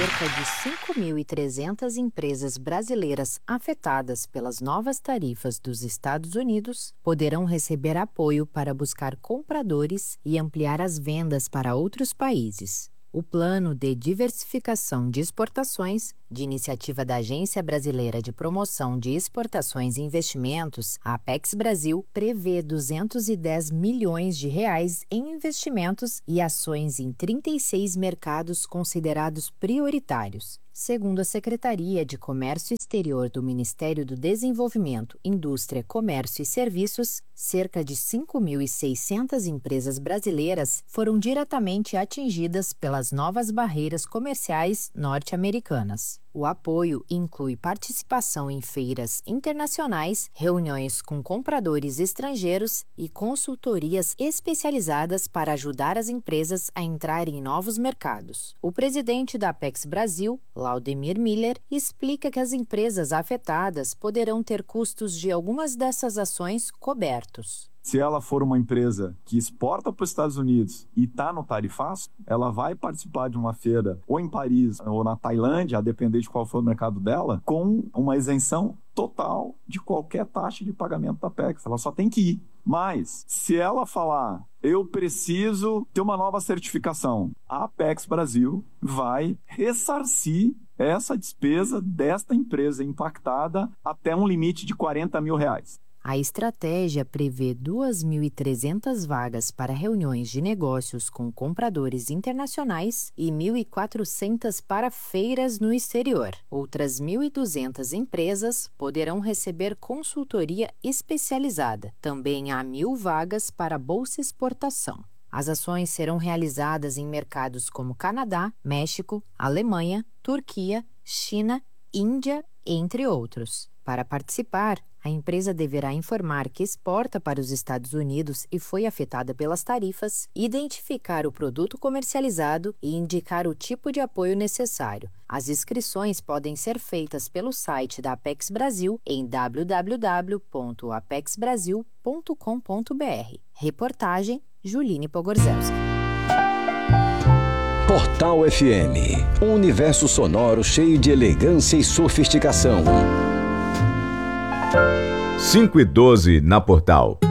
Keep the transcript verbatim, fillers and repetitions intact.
cerca de cinco mil e trezentas empresas brasileiras afetadas pelas novas tarifas dos Estados Unidos poderão receber apoio para buscar compradores e ampliar as vendas para outros países. O Plano de Diversificação de Exportações, de iniciativa da Agência Brasileira de Promoção de Exportações e Investimentos, a Apex Brasil, prevê duzentos e dez milhões de reais em investimentos e ações em trinta e seis mercados considerados prioritários. Segundo a Secretaria de Comércio Exterior do Ministério do Desenvolvimento, Indústria, Comércio e Serviços, cerca de cinco mil e seiscentas empresas brasileiras foram diretamente atingidas pelas novas barreiras comerciais norte-americanas. O apoio inclui participação em feiras internacionais, reuniões com compradores estrangeiros e consultorias especializadas para ajudar as empresas a entrar em novos mercados. O presidente da Apex Brasil, Laudemir Miller, explica que as empresas afetadas poderão ter custos de algumas dessas ações cobertos. Se ela for uma empresa que exporta para os Estados Unidos e está no tarifaço, ela vai participar de uma feira ou em Paris ou na Tailândia, a depender de qual for o mercado dela, com uma isenção total de qualquer taxa de pagamento da Apex. Ela só tem que ir. Mas, se ela falar, eu preciso ter uma nova certificação, a Apex Brasil vai ressarcir essa despesa desta empresa impactada até um limite de quarenta mil reais. A estratégia prevê duas mil e trezentas vagas para reuniões de negócios com compradores internacionais e mil e quatrocentas para feiras no exterior. Outras mil e duzentas empresas poderão receber consultoria especializada. Também há mil vagas para bolsa exportação. As ações serão realizadas em mercados como Canadá, México, Alemanha, Turquia, China, Índia, entre outros. Para participar, a empresa deverá informar que exporta para os Estados Unidos e foi afetada pelas tarifas, identificar o produto comercializado e indicar o tipo de apoio necessário. As inscrições podem ser feitas pelo site da Apex Brasil em w w w ponto apex brasil ponto com ponto b r. Reportagem Juline Pogorzelski. Portal F M, um universo sonoro cheio de elegância e sofisticação. cinco e doze na Portal.